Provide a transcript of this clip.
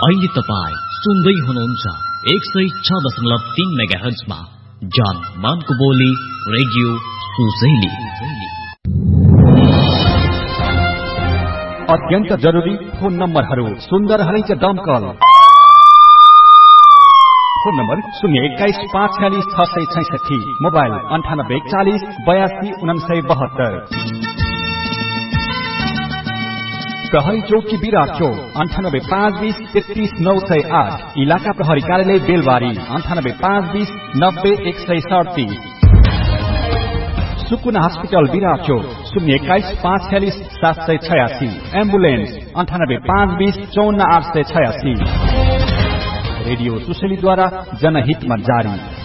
अहिले तपाईँ सुन्दै हुनुहुन्छ 106.3 मेगाहर्जमा जान मानको बोली रेडियो सुशैली। अत्यन्त जरुरी फोन नम्बरहरू सुन्दर हरिज दमकल। Phone number 021-546-666, mobile 9840-82-972। प्रहरी चौकी विराट चौक 98-520-33-908, इलाका प्रहरी कार्यालय बेलबारी 98-520-90-137। सुकुना हस्पिटल विराट चौक 021-546-786, एम्बुलेन्स 98-520-54-886। रेडियो सुशैलीद्वारा जनहितमा जारी।